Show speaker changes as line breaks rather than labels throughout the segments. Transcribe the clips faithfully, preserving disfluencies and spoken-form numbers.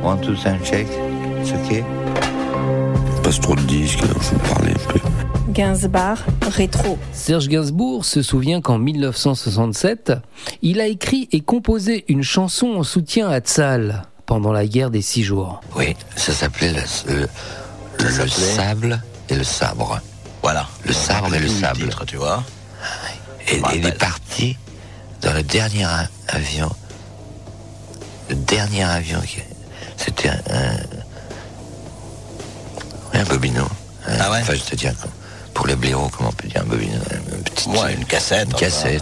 One, two, sound check. C'est ok?
Passe trop de disques, il faut parler un peu.
Gainsbourg, rétro.
Serge Gainsbourg se souvient qu'en dix-neuf cent soixante-sept, il a écrit et composé une chanson en soutien à Tzal pendant la guerre des Six Jours.
Oui, ça s'appelait le, le, le
s'appelait
sable et le sabre.
Voilà.
Le sabre et le sable.
Titre, tu vois.
Et il est parti dans le dernier a- avion. Le dernier avion, qui, c'était un, un, un bobino. Un,
Ah ouais?
Enfin, je te dis, pour les blaireaux, comment on peut dire un bobino? Un petit,
Ouais, une cassette.
Une
enfin.
cassette.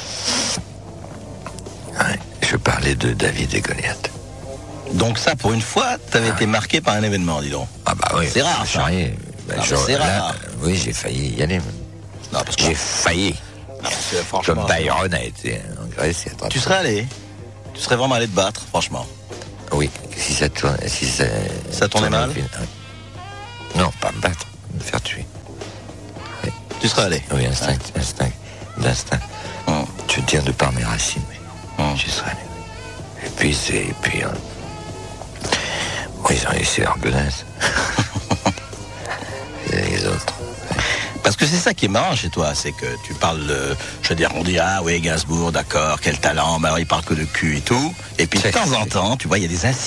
Ouais, je parlais de David et Goliath.
Donc ça, pour une fois, t'avais été marqué par un événement, dis donc.
Ah bah oui.
C'est rare,
je
ça.
charriais. Bah,
Ah,
je-
mais c'est
là,
rare.
Oui, j'ai failli y aller.
Non, parce que,
J'ai failli.
non, parce que franchement,
Comme Byron a été en Grèce. il y a trente
tu
ans.
serais allé. Tu serais vraiment allé te battre, franchement.
Oui, si ça tourne, si ça...
Ça tournait mal?
Oui. Non, pas me battre, me faire tuer.
Tu serais allé.
Oui, instinct, instinct, d'instinct.
Hum.
Je tiens de par mes racines, mais
Hum.
j'y serais allé. Et puis, c'est... Et puis... Euh... Bon, ils ont laissé leur godasse. Et les autres.
Parce que c'est ça qui est marrant chez toi, c'est que tu parles de... Je veux dire, on dit, ah oui, Gainsbourg, d'accord, quel talent, mais alors il parle que de cul et tout. Et puis de
C'est-
temps en temps, tu vois, il y a des incidents.